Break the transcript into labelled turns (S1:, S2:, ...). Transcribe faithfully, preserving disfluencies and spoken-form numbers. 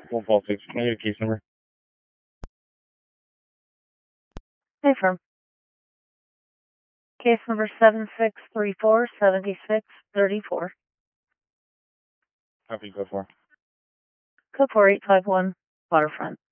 S1: One call six. Can I get a case number?
S2: Hey, firm. Case number seven six three four seven six three four.
S1: Copy, go for.
S2: Code four eight five one, Waterfront.